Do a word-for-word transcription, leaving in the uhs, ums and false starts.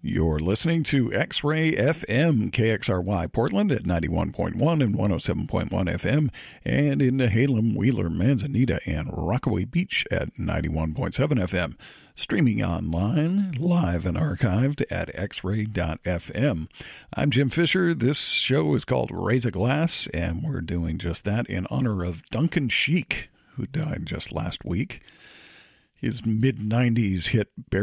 You're listening to X-Ray F M, K X R Y Portland at ninety-one point one and one oh seven point one F M, and in Halem, Wheeler, Manzanita, and Rockaway Beach at ninety-one point seven F M. Streaming online, live and archived at x ray dot f m. I'm Jim Fisher. This show is called Raise a Glass, and we're doing just that in honor of Duncan Sheik, who died just last week. His mid nineties hit